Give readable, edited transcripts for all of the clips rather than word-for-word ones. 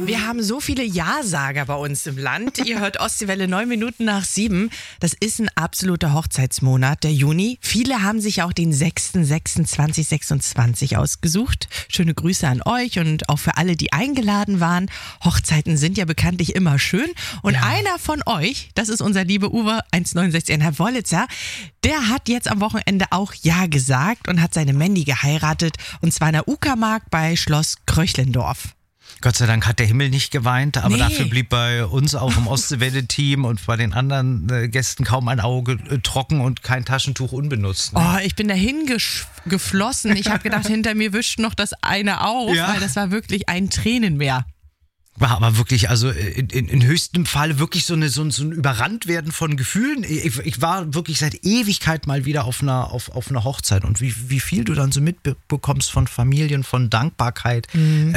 Wir haben so viele Ja-Sager bei uns im Land. Ihr hört Ostseewelle 7:09. Das ist ein absoluter Hochzeitsmonat, der Juni. Viele haben sich auch den 6.26 ausgesucht. Schöne Grüße an euch und auch für alle, die eingeladen waren. Hochzeiten sind ja bekanntlich immer schön. Und einer von euch, das ist unser lieber Uwe, 1,69 Wollitzer, der hat jetzt am Wochenende auch Ja gesagt und hat seine Mandy geheiratet. Und zwar in der Uckermark bei Schloss Kröchlendorf. Gott sei Dank hat der Himmel nicht geweint, aber dafür blieb bei uns auch im Ostseewelle-Team und bei den anderen Gästen kaum ein Auge trocken und kein Taschentuch unbenutzt. Ne? Oh, ich bin dahin geflossen. Ich habe gedacht, hinter mir wischt noch das eine auf, weil das war wirklich ein Tränenmeer. War aber wirklich, also in höchstem Fall wirklich so ein Überranntwerden von Gefühlen. Ich war wirklich seit Ewigkeit mal wieder auf einer Hochzeit und wie viel du dann so mitbekommst von Familien, von Dankbarkeit.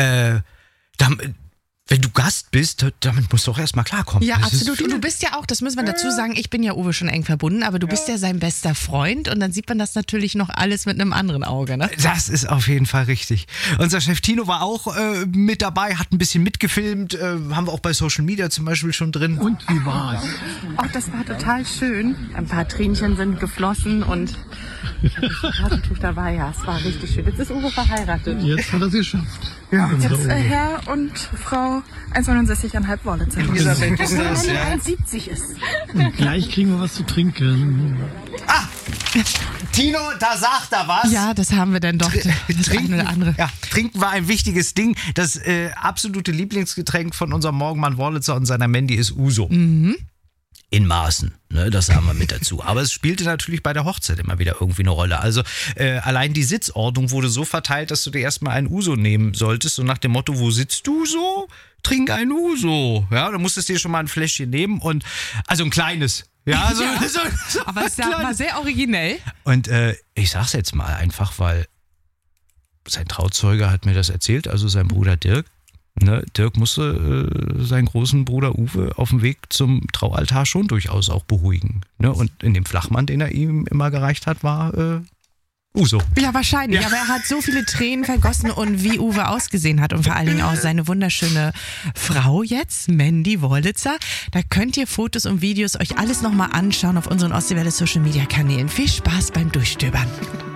Wenn du Gast bist, damit musst du auch erstmal klarkommen. Ja, das absolut. Und du bist ja auch, das muss man dazu sagen, ich bin ja Uwe schon eng verbunden, aber du bist ja sein bester Freund und dann sieht man das natürlich noch alles mit einem anderen Auge, ne? Das ist auf jeden Fall richtig. Unser Chef Tino war auch mit dabei, hat ein bisschen mitgefilmt, haben wir auch bei Social Media zum Beispiel schon drin. Und wie war's? Ach, das war total schön. Ein paar Tränchen sind geflossen und das Taschentuch dabei, ja, es war richtig schön. Jetzt ist Uwe verheiratet. Jetzt hat er es geschafft. Ja. Jetzt Herr und Frau 1,69 Wollitzer. Elisabeth ist das, ja. 1,70 ist. Und gleich kriegen wir was zu trinken. Ah! Tino, da sagt er was. Ja, das haben wir dann doch. Das eine oder andere. Ja, Trinken war ein wichtiges Ding. Das absolute Lieblingsgetränk von unserem Morgenmann Wollitzer und seiner Mandy ist Uso. In Maßen, ne, das sagen wir mit dazu. Aber es spielte natürlich bei der Hochzeit immer wieder irgendwie eine Rolle. Also allein die Sitzordnung wurde so verteilt, dass du dir erstmal einen Uso nehmen solltest. So nach dem Motto, wo sitzt du so? Trink ein Uso. Ja, dann musstest du dir schon mal ein Fläschchen nehmen und also ein kleines. Ja, so, aber es war sehr originell. Und ich sag's jetzt mal einfach, weil sein Trauzeuge hat mir das erzählt, also sein Bruder Dirk. Ne, Dirk musste seinen großen Bruder Uwe auf dem Weg zum Traualtar schon durchaus auch beruhigen. Ne? Und in dem Flachmann, den er ihm immer gereicht hat, war Uso. Ja, wahrscheinlich. Ja. Aber er hat so viele Tränen vergossen und wie Uwe ausgesehen hat und vor allen Dingen auch seine wunderschöne Frau jetzt, Mandy Wollitzer. Da könnt ihr Fotos und Videos euch alles nochmal anschauen auf unseren Ostseewelle Social Media Kanälen. Viel Spaß beim Durchstöbern.